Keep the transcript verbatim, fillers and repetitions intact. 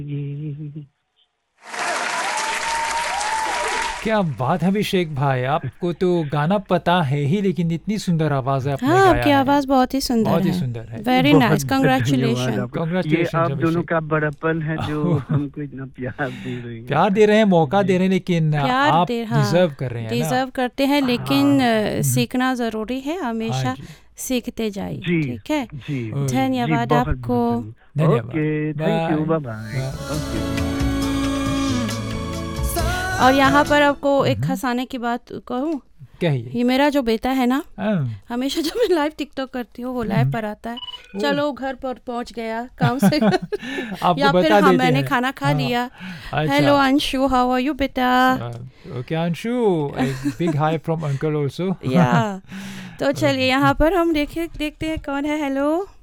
ये क्या बात है अभिषेक भाई, आपको तो गाना पता है ही, लेकिन इतनी सुंदर आवाज है, आपने हाँ, गाया आपकी है। आवाज़ बहुत ही सुंदर बहुत ही है। सुंदर है। वेरी बहुत नाइस, बहुत धन्यवाद कांग्रेचुलेशन। आपको। ये कांग्रेचुलेशन आप दोनों अभिषेक। का बड़प्पन है जो हमको इतना प्यार दे रही है। प्यार दे रहे हैं, मौका दे जी रहे हैं, लेकिन प्यार आप दे हाँ, डिजर्व कर रहे हैं ना। डिज़र्व करते हैं, लेकिन हाँ अ, हम्म, सीखना ज़रूरी है, हाँ हमेशा जी। सीखते जाइए, जी ठीक है? जी ओए, जी धन्यवाद बहुत आपको। बहुत धन्यवाद। धन्यवाद। Okay thank you bye bye bye. Bye. Okay bye. और यहाँ पर आपको एक हम्म, हँसाने की बात कहूँ, कहिए। ये मेरा जो बेटा है ना, हाँ, हमेशा जब मैं लाइव टिकटॉक करती हूँ वो लाइव हम्म, पर आता है, ओ, चलो घर पर पहुँच गया काम से आपको या फिर बता हाँ देते मैंने हैं। खाना खा हाँ, लिया, हेलो अच्छा। अंशु हाउ आर यू बेटा, ओके अंशु, एक big high from uncle also. या तो चलिए यहाँ पर हम देखे देखते हैं कौन है। हेलो